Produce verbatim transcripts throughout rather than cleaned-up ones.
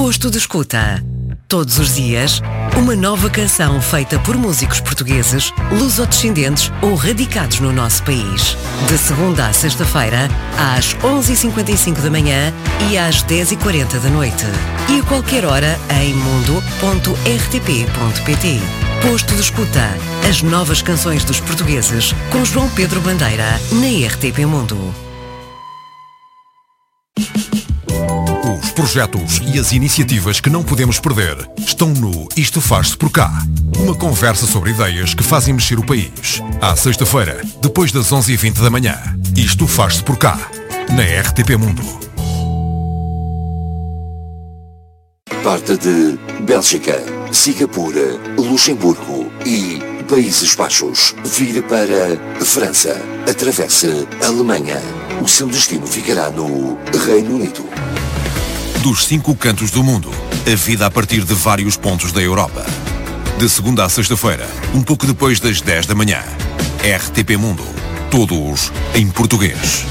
Posto de Escuta. Todos os dias, uma nova canção feita por músicos portugueses, lusodescendentes ou radicados no nosso país. De segunda à sexta-feira, às onze e cinquenta e cinco da manhã e às dez e quarenta da noite. E a qualquer hora em mundo ponto r t p ponto p t. Posto de Escuta. As novas canções dos portugueses com João Pedro Bandeira na R T P Mundo. Os projetos e as iniciativas que não podemos perder estão no Isto Faz-se por Cá. Uma conversa sobre ideias que fazem mexer o país. À sexta-feira, depois das onze e vinte da manhã. Isto Faz-se por Cá, na R T P Mundo. Parte de Bélgica, Singapura, Luxemburgo e Países Baixos. Vira para França. Atravessa a Alemanha. O seu destino ficará no Reino Unido. Dos cinco cantos do mundo, a vida a partir de vários pontos da Europa. De segunda à sexta-feira, um pouco depois das dez da manhã. R T P Mundo. Todos em português.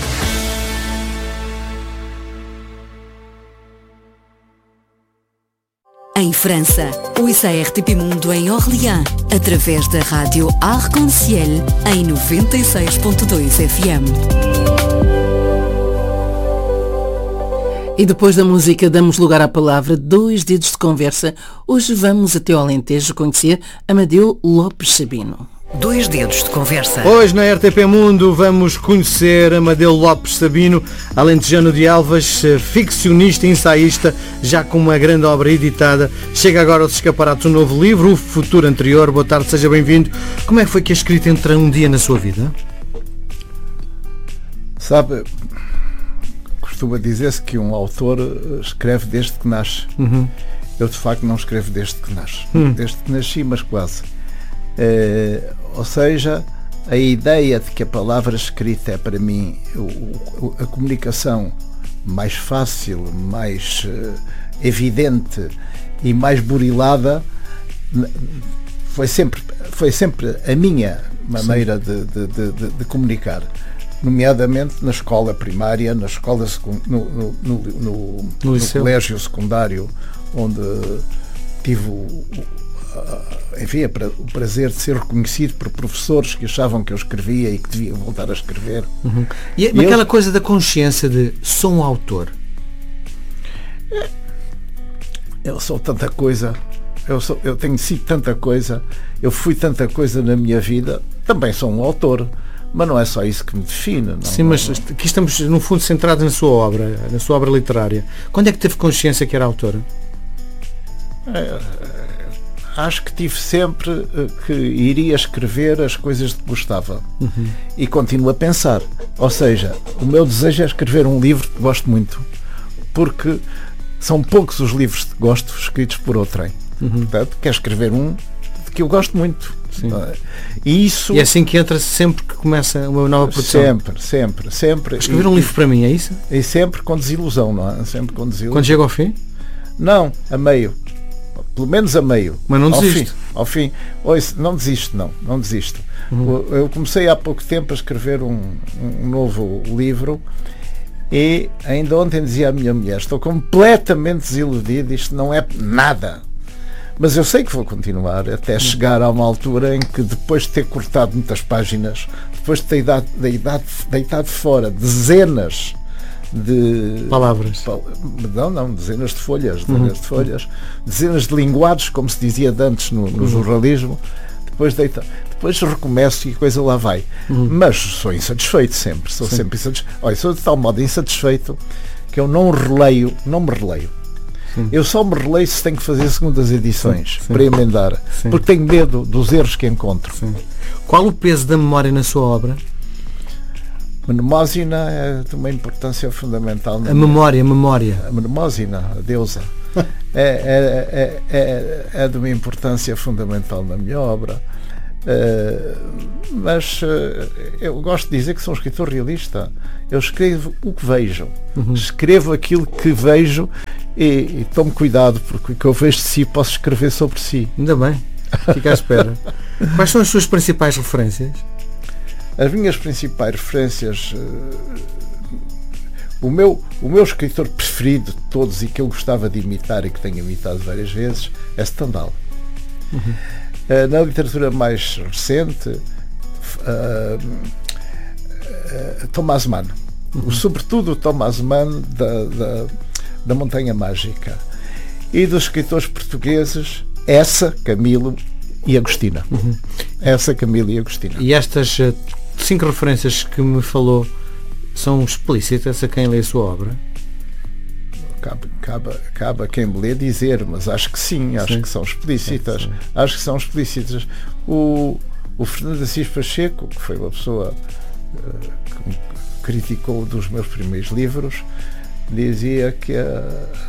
Em França, ouça a R T P Mundo em Orléans, através da rádio Arc-en-Ciel, em noventa e seis ponto dois F M. E depois da música damos lugar à palavra Dois Dedos de Conversa. Hoje vamos até ao Alentejo conhecer Amadeu Lopes Sabino. Dois Dedos de Conversa. Hoje na R T P Mundo vamos conhecer Amadeu Lopes Sabino, alentejano de Elvas, ficcionista e ensaísta, já com uma grande obra editada. Chega agora aos escaparatos um novo livro, O Futuro Anterior. Boa tarde, seja bem-vindo. Como é que foi que a escrita entra um dia na sua vida? Sabe, costuma dizer-se que um autor escreve desde que nasce. Uhum. Eu, de facto, não escrevo desde que nasce. Uhum. Desde que nasci, mas quase. Uh, ou seja, a ideia de que a palavra escrita é para mim o, o, a comunicação mais fácil, mais uh, evidente e mais burilada foi sempre, foi sempre a minha maneira de, de, de, de, de comunicar, nomeadamente na escola primária, na escola no, no, no, no, no, no colégio secundário, onde tive o, enfim, o prazer de ser reconhecido por professores que achavam que eu escrevia e que devia voltar a escrever. Uhum. E, e aquela eu... coisa da consciência de sou um autor. Eu sou tanta coisa, eu, sou, eu tenho sido tanta coisa, eu fui tanta coisa na minha vida, também sou um autor, mas não é só isso que me define. Não, Sim, não, mas não. Aqui estamos no fundo centrados na sua obra, na sua obra literária. Quando é que teve consciência que era autor? É, acho que tive sempre que iria escrever as coisas que gostava. Uhum. E continuo a pensar. Ou seja, o meu desejo é escrever um livro que gosto muito, porque são poucos os livros que gosto escritos por outrem. Uhum. Portanto, quero escrever um que eu gosto muito. Sim. E isso... E é assim que entra sempre que começa uma nova produção? Sempre, sempre, sempre. Escrever e, um livro para mim, é isso? E sempre com desilusão, não é? Sempre com desilusão. Quando chega ao fim? Não, a meio. Pelo menos a meio. Mas não desiste? Ao fim. Ao fim. Ouça, não desisto, não. Não desisto. Uhum. Eu comecei há pouco tempo a escrever um, um novo livro e ainda ontem dizia à minha mulher, estou completamente desiludido, isto não é nada. Mas eu sei que vou continuar até chegar a uma altura em que, depois de ter cortado muitas páginas, depois de ter deitado, deitado, deitado fora dezenas de palavras, não, não, dezenas de folhas, dezenas uhum. de folhas, dezenas de linguados, como se dizia de antes no, no uhum. jornalismo, depois deita, depois recomeço e a coisa lá vai. Uhum. Mas sou insatisfeito sempre, sou Sim. sempre insatisfeito. Olha, sou de tal modo insatisfeito que eu não releio, não me releio. Sim. Eu só me releio se tenho que fazer segundas edições Sim. Sim. para emendar, Sim. porque tenho medo dos erros que encontro. Sim. Qual o peso da memória na sua obra? A mnemósina é de uma importância fundamental. A memória, a memória. A mnemósina, a deusa, é, é, é, é, é de uma importância fundamental na minha obra. Uh, mas uh, eu gosto de dizer que sou um escritor realista. Eu escrevo o que vejo. Uhum. Escrevo aquilo que vejo e, e tomo cuidado, porque o que eu vejo de si posso escrever sobre si. Ainda bem. Fica à espera. Quais são as suas principais referências? As minhas principais referências, o meu, o meu escritor preferido de todos e que eu gostava de imitar e que tenho imitado várias vezes é Stendhal. Uhum. Uh, na literatura mais recente, uh, uh, Thomas Mann. Uhum. Sobretudo o Thomas Mann da, da, da Montanha Mágica. E dos escritores portugueses, essa, Camilo e Agostina. Uhum. Essa, Camilo e Agostina. E estas uh, cinco referências que me falou são explícitas a quem lê a sua obra? Cabe, cabe, cabe a quem me lê dizer, mas acho que sim, acho sim. que são explícitas. Sim, sim. Acho que são explícitas. O, o Fernando Assis Pacheco, que foi uma pessoa uh, que me criticou dos meus primeiros livros, dizia que a,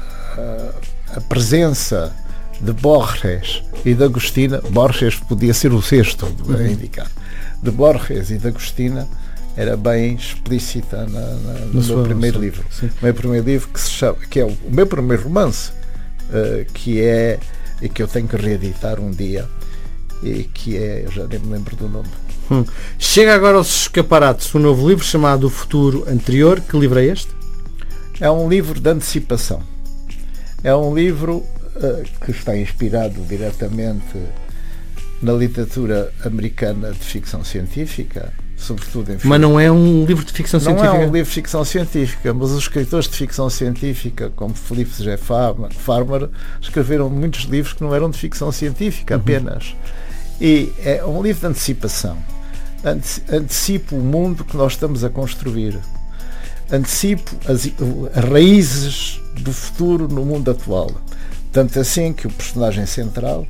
a, a presença de Borges e de Agostina, Borges podia ser o sexto a indicar, de Borges e de Agostina era bem explícita na, na, no meu primeiro sim. livro. Sim. O meu primeiro livro que se chama, que é o, o meu primeiro romance, uh, que é, e que eu tenho que reeditar um dia, e que é, eu já nem me lembro do nome. Hum. Chega agora aos escaparates um novo livro chamado O Futuro Anterior. Que livro é este? É um livro de antecipação. É um livro uh, que está inspirado diretamente na literatura americana de ficção científica, sobretudo em Mas não é um livro de ficção não científica? Não é um livro de ficção científica, mas os escritores de ficção científica, como Philip J. Farmer, escreveram muitos livros que não eram de ficção científica apenas. Uhum. E é um livro de antecipação. Antecipo o mundo que nós estamos a construir. Antecipo as, as raízes do futuro no mundo atual. Tanto assim que o personagem central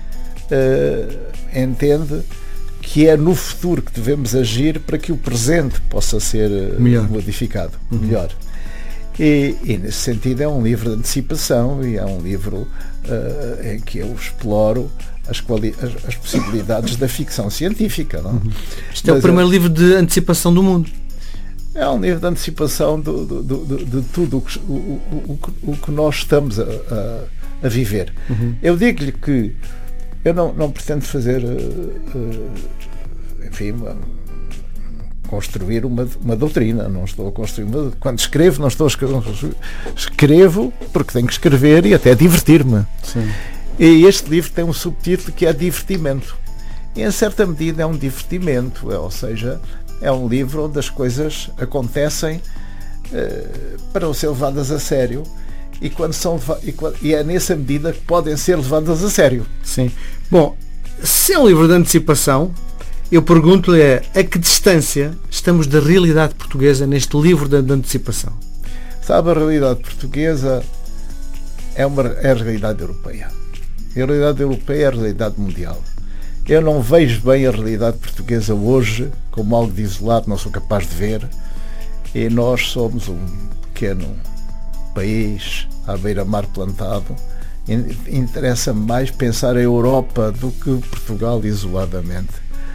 uh, entende que é no futuro que devemos agir para que o presente possa ser melhor. modificado, uhum. melhor. E, e nesse sentido é um livro de antecipação e é um livro uh, em que eu exploro as, quali- as, as possibilidades da ficção científica. Não? Uhum. Este é Mas, o primeiro livro de antecipação do mundo. É um livro de antecipação do, do, do, do, de tudo o que, o, o, o, o que nós estamos a, a, a viver. Uhum. Eu digo-lhe que eu não, não pretendo fazer, uh, uh, enfim, uma, construir uma, uma doutrina. Não estou a construir uma. Quando escrevo, não estou a escrever. Escrevo porque tenho que escrever e até divertir-me. Sim. E este livro tem um subtítulo que é Divertimento. E em certa medida é um divertimento, é, ou seja, é um livro onde as coisas acontecem uh, para ser levadas a sério. E, quando são, e, e é nessa medida que podem ser levadas a sério. Sim. Bom, se é um livro de antecipação, eu pergunto-lhe é, a que distância estamos da realidade portuguesa neste livro de, de antecipação? Sabe, a realidade portuguesa é, uma, é a realidade europeia. A realidade europeia é a realidade mundial. Eu não vejo bem a realidade portuguesa hoje como algo de isolado, não sou capaz de ver. E nós somos um pequeno país à beira-mar plantado. Interessa mais pensar a Europa do que Portugal isoladamente.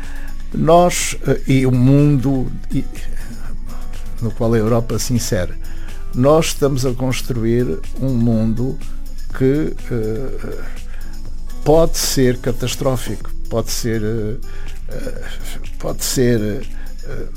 Nós e o mundo no qual a Europa se insere, nós estamos a construir um mundo que uh, pode ser catastrófico, pode ser uh, pode ser uh,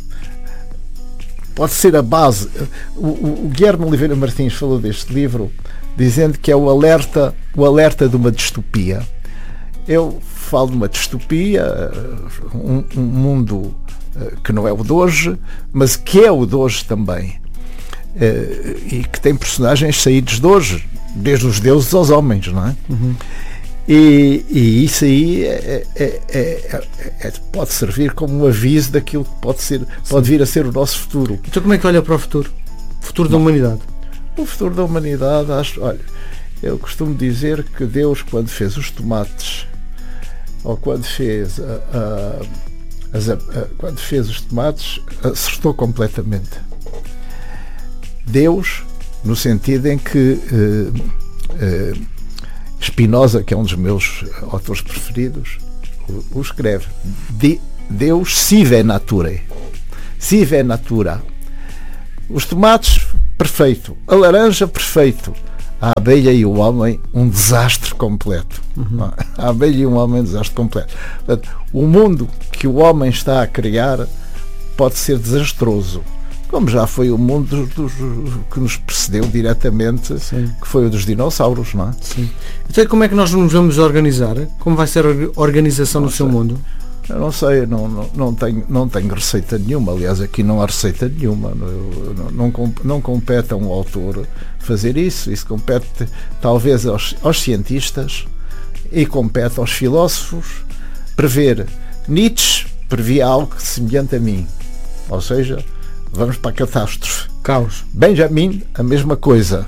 pode ser a base. O, o, o Guilherme Oliveira Martins falou deste livro dizendo que é o alerta, o alerta de uma distopia. Eu falo de uma distopia, um, um mundo uh, que não é o de hoje, mas que é o de hoje também. Uh, e que tem personagens saídos de hoje, desde os deuses aos homens, não é? Uhum. E, e isso aí é, é, é, é, pode servir como um aviso daquilo que pode, ser, pode vir a ser o nosso futuro. Então como é que olha para o futuro? O futuro da humanidade? O futuro da humanidade, acho, olha, eu costumo dizer que Deus, quando fez os tomates, ou quando fez, a, a, as, a, quando fez os tomates, acertou completamente. Deus, no sentido em que uh, uh, Spinoza, que é um dos meus autores preferidos, o, o escreve. De, Deus sive nature. Sive natura. Os tomates, perfeito. A laranja, perfeito. A abelha e o homem, um desastre completo. Uhum. A abelha e o homem, um desastre completo. Portanto, o mundo que o homem está a criar pode ser desastroso, como já foi o mundo dos, dos, que nos precedeu diretamente, Sim. que foi o dos dinossauros, não é? Sim. Então como é que nós nos vamos organizar? Como vai ser a organização não no sei. seu mundo? Eu não sei, não, não, não, tenho, não tenho receita nenhuma, aliás aqui não há receita nenhuma, não, não, não, não compete a um autor fazer isso, isso compete talvez aos, aos cientistas e compete aos filósofos prever. Nietzsche previa algo semelhante a mim, ou seja, vamos para a catástrofe. Caos. Benjamin, a mesma coisa.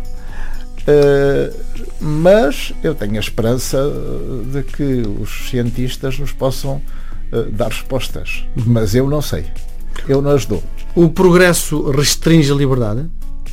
Uh, mas eu tenho a esperança de que os cientistas nos possam uh, dar respostas. Uhum. Mas eu não sei. Eu não as dou. O progresso restringe a liberdade?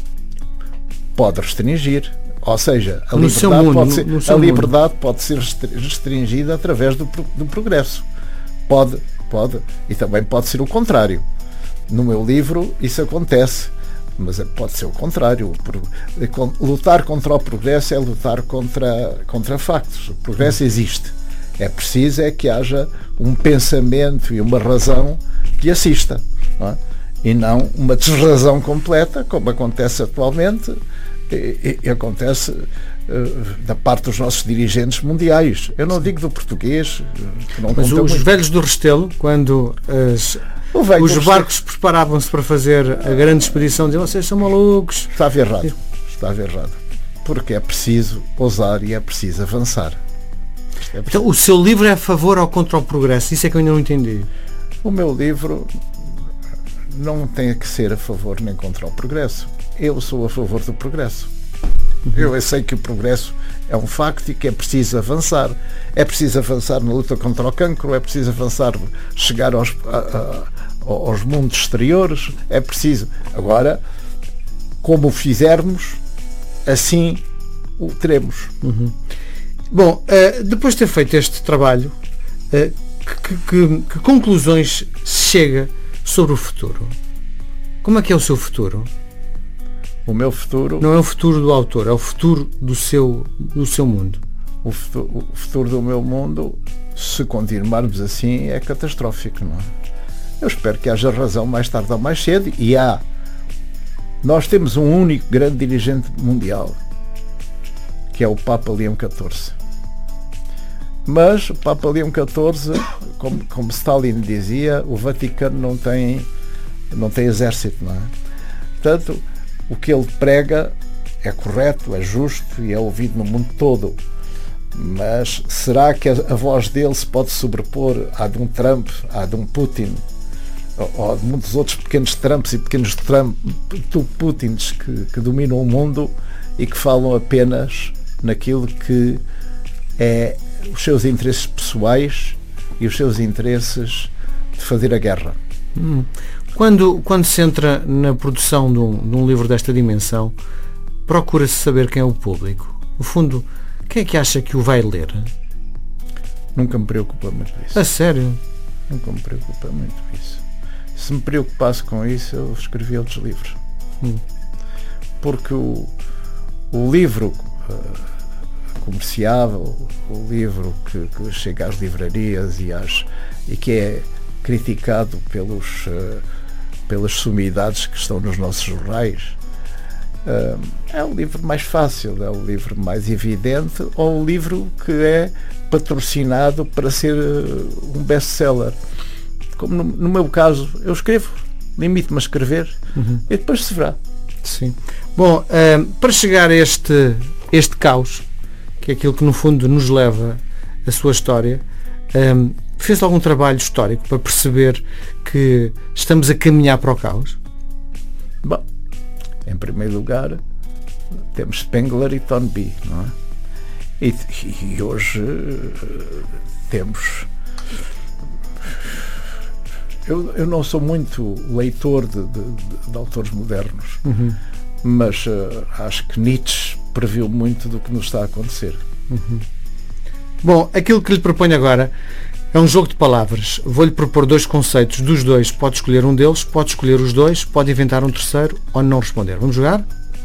Pode restringir. Ou seja, a no liberdade, mundo, pode, ser, no, no a liberdade pode ser restringida através do, do progresso. Pode, pode. E também pode ser o contrário. No meu livro isso acontece. Mas pode ser o contrário. Lutar contra o progresso é lutar contra, contra factos. O progresso existe. É preciso é que haja um pensamento e uma razão que assista. Não é? E não uma desrazão completa, como acontece atualmente e, e acontece uh, da parte dos nossos dirigentes mundiais. Eu não digo do português. Que não Mas os muito. velhos do Restelo, quando as... os barcos preparavam-se para fazer a grande expedição, diziam, vocês são malucos. Estava errado, estava errado. Porque é preciso ousar e é preciso avançar. É preciso. Então o seu livro é a favor ou contra o progresso? Isso é que eu ainda não entendi. O meu livro não tem que ser a favor nem contra o progresso. Eu sou a favor do progresso. Uhum. Eu sei que o progresso é um facto e que é preciso avançar. É preciso avançar na luta contra o cancro, é preciso avançar, chegar aos, a, a, aos mundos exteriores, é preciso. Agora, como o fizermos, assim o teremos. Uhum. Bom, uh, depois de ter feito este trabalho, uh, que, que, que conclusões chega sobre o futuro? Como é que é o seu futuro? O meu futuro... Não é o futuro do autor, é o futuro do seu, do seu mundo. O futuro, o futuro do meu mundo, se continuarmos assim, é catastrófico, não é? Eu espero que haja razão mais tarde ou mais cedo, e há. Nós temos um único grande dirigente mundial, que é o Papa Leão catorze. Mas o Papa Leão catorze, como, como Stalin dizia, o Vaticano não tem, não tem exército, não é? Portanto, o que ele prega é correto, é justo e é ouvido no mundo todo. Mas será que a, a voz dele se pode sobrepor à de um Trump, à de um Putin, ou, ou de muitos outros pequenos Trumps e pequenos Trump, Putins que, que dominam o mundo e que falam apenas naquilo que é os seus interesses pessoais e os seus interesses de fazer a guerra? Hum. Quando, quando se entra na produção de um, de um livro desta dimensão, procura-se saber quem é o público. No fundo, quem é que acha que o vai ler? Nunca me preocupa muito isso. A sério? Nunca me preocupa muito isso. Se me preocupasse com isso, eu escrevia outros livros. Hum. Porque o, o livro uh, comerciável, o livro que, que chega às livrarias e, às, e que é criticado pelos... Uh, pelas sumidades que estão nos nossos jornais, é o livro mais fácil, é o livro mais evidente, ou o livro que é patrocinado para ser um best-seller. Como no, no meu caso, eu escrevo, limito-me a escrever, uhum. e depois se verá. Sim. Bom, para chegar a este, este caos, que é aquilo que no fundo nos leva a sua história, um, fez algum trabalho histórico para perceber que estamos a caminhar para o caos? Bom, em primeiro lugar temos Spengler e Toynbee, não é? E, e hoje temos... Eu, eu não sou muito leitor de, de, de, de autores modernos, uhum. mas uh, acho que Nietzsche previu muito do que nos está a acontecer. Uhum. Bom, aquilo que lhe proponho agora é um jogo de palavras. Vou-lhe propor dois conceitos. Dos dois, pode escolher um deles, pode escolher os dois, pode inventar um terceiro ou não responder. Vamos jogar?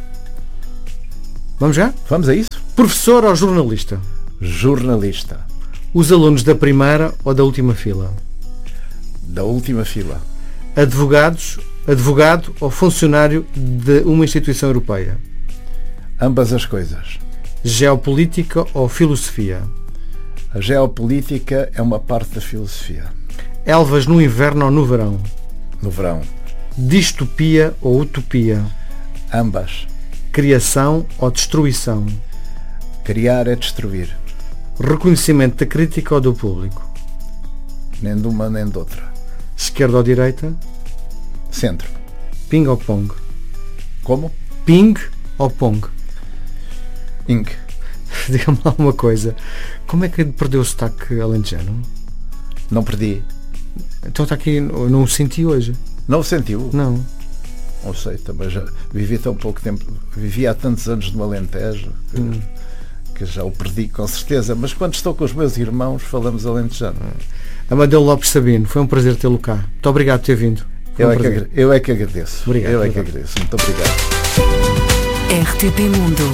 Vamos jogar? Vamos a isso. Professor ou jornalista? Jornalista. Os alunos da primeira ou da última fila? Da última fila. Advogados advogado ou funcionário de uma instituição europeia? Ambas as coisas. Geopolítica ou filosofia? A geopolítica é uma parte da filosofia. Elvas no inverno ou no verão? No verão. Distopia ou utopia? Ambas. Criação ou destruição? Criar é destruir. Reconhecimento da crítica ou do público? Nem de uma nem de outra. Esquerda ou direita? Centro. Ping ou pong? Como? Ping ou pong? Ping. Diga-me lá uma coisa. Como é que perdeu o sotaque alentejano? Não perdi. Então está aqui, não o senti hoje. Não o sentiu? Não. Não sei, também já vivi tão pouco tempo. Vivi há tantos anos no Alentejo que, hum. que já o perdi com certeza. Mas quando estou com os meus irmãos falamos alentejano. Amadeu Lopes Sabino, foi um prazer tê-lo cá. Muito obrigado por ter vindo. Eu, um é que, eu é que agradeço. Obrigado, eu é obrigado. que agradeço. Muito obrigado. R T P Mundo,